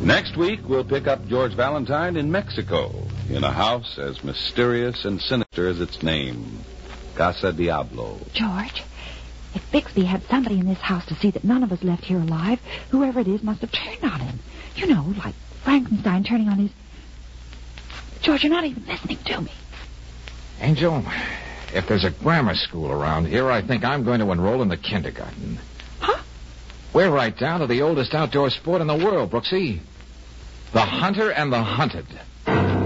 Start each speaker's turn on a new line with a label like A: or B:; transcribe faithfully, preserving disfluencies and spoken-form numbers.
A: Next week, we'll pick up George Valentine in Mexico, in a house as mysterious and sinister as its name, Casa Diablo.
B: George, if Bixby had somebody in this house to see that none of us left here alive, whoever it is must have turned on him. You know, like Frankenstein turning on his... George, you're not even listening to me.
C: Angel, if there's a grammar school around here, I think I'm going to enroll in the kindergarten.
B: Huh?
C: We're right down to the oldest outdoor sport in the world, Brooksy. The hunter and the hunted.